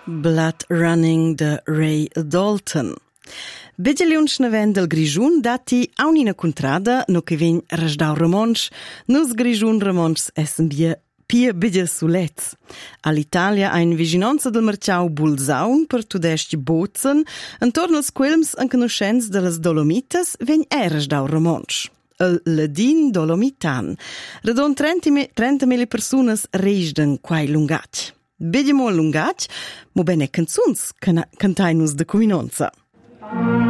Blood Running de Ray Dalton. Begeliunsch naven del Grigiun dati a un'ina contrada no che vegn rasdau Ramonsch, nus Grigiun Ramonsch essen pia begel sulets. All'Italia ein viginanza del marciau Bulzaun per tudesti Bozen, intorno als quilms en conoscenz de las Dolomitas vegn rasdau Ramonsch. El Ladin Dolomitan. Redon 30.000 personas reisden quai lungatg. Bediamo lungatg, mo bene canzuns cantainus de cuminonza.